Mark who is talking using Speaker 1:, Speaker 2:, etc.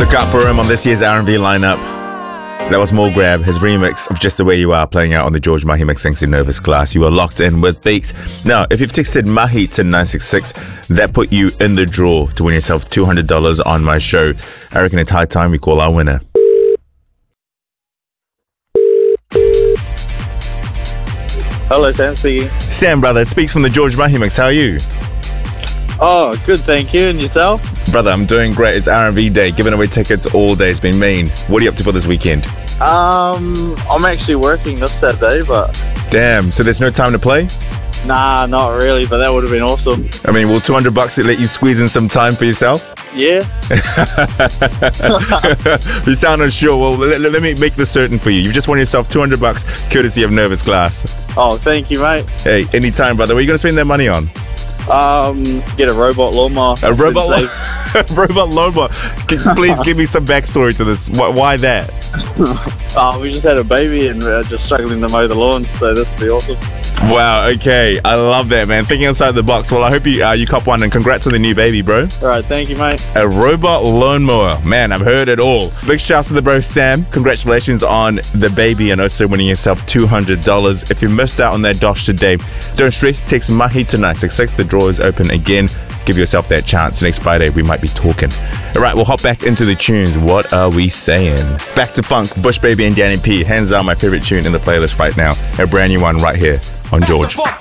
Speaker 1: Look out for him on this year's R&B lineup. That was Mo Grab, his remix of Just The Way You Are, playing out on the George Mahi Mixing Nervous Class. You are locked in with Beaks. Now, if you've texted Mahi to 966, that put you in the draw to win yourself $200 on my show. I reckon it's high time we call our winner.
Speaker 2: Hello, Sam speaking.
Speaker 1: Sam, brother, speaks from the George Mahi Mix. How are you?
Speaker 2: Oh, good, thank you. And yourself?
Speaker 1: Brother, I'm doing great. It's R&B day, giving away tickets all day. It's been mean. What are you up to for this weekend?
Speaker 2: I'm actually working this Saturday, but...
Speaker 1: Damn, so there's no time to play?
Speaker 2: Nah, not really, but that would have been awesome.
Speaker 1: I mean, will $200 let you squeeze in some time for yourself?
Speaker 2: Yeah.
Speaker 1: You sound unsure. Well, let me make this certain for you. You've just won yourself $200 courtesy of Nervous Class.
Speaker 2: Oh, thank you, mate.
Speaker 1: Hey, anytime, brother. What are you going to spend that money on?
Speaker 2: Get a robot lawnmower.
Speaker 1: A robot robot lawnmower. Please give me some backstory to this. Why that?
Speaker 2: We just had a baby and we're just struggling to mow the lawn, so this would be awesome.
Speaker 1: Wow, okay. I love that, man. Thinking outside the box. Well, I hope you cop one, and congrats on the new baby, bro.
Speaker 2: All right, thank you, mate.
Speaker 1: A robot lawnmower. Man, I've heard it all. Big shouts to the bro, Sam. Congratulations on the baby and also winning yourself $200. If you missed out on that dosh today, don't stress. Text Mahi to 966. The draw is open again. Give yourself that chance. Next Friday, we might be talking. All right, we'll hop back into the tunes. What are we saying? Back to funk. Bush Baby and Danny P. Hands down my favorite tune in the playlist right now. A brand new one right here on George.